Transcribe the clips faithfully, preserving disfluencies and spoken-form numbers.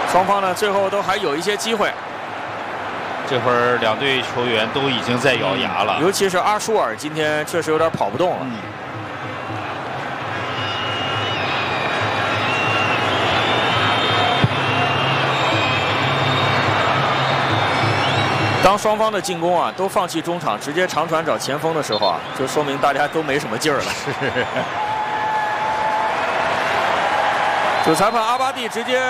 双方呢最后都还有一些机会。 这会儿两队球员都已经在咬牙了， 嗯、尤其是阿舒尔今天确实有点跑不动了。 嗯当双方的进攻啊都放弃中场，直接长传找前锋的时候啊，就说明大家都没什么劲儿了。主裁判阿巴蒂直接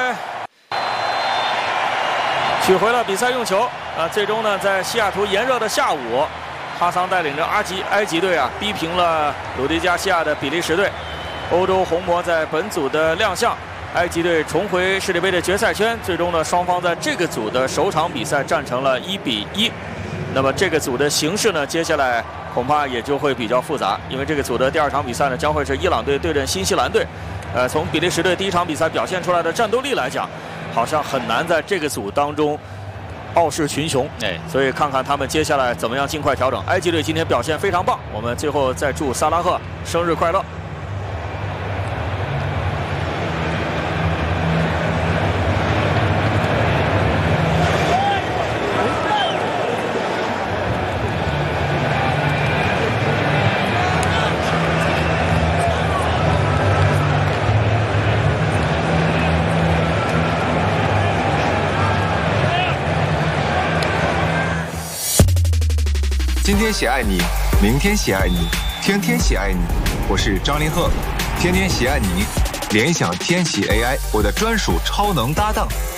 取回了比赛用球啊！最终呢，在西雅图炎热的下午，哈桑带领着阿吉埃及队啊逼平了鲁迪加西亚的比利时队。欧洲红魔在本组的亮相。 埃及队重回世界杯的决赛圈，最终呢，双方在这个组的首场比赛战成了一比一。那么这个组的形势呢，接下来恐怕也就会比较复杂，因为这个组的第二场比赛呢，将会是伊朗队对阵新西兰队。呃，从比利时队第一场比赛表现出来的战斗力来讲，好像很难在这个组当中傲视群雄。 哎， 所以看看他们接下来怎么样尽快调整。埃及队今天表现非常棒，我们最后再祝萨拉赫生日快乐。 今天喜爱你，明天喜爱你，天天喜爱你。我是张凌赫，天天喜爱你，联想天喜 A I， 我的专属超能搭档。